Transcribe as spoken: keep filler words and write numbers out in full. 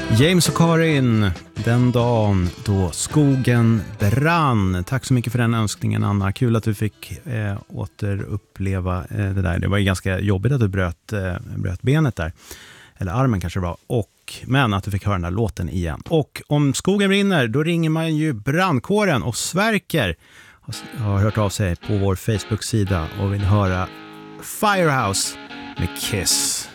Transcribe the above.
James och Karin, den dagen då skogen brann. Tack så mycket för den önskningen, Anna. Kul att du fick eh, återuppleva eh, det där. Det var ju ganska jobbigt att du bröt, eh, bröt benet där. Eller armen kanske det var. Och, men att du fick höra den där låten igen. Och om skogen brinner, då ringer man ju brandkåren. Och Sverker har hört av sig på vår Facebook-sida och vill höra Firehouse med Kiss.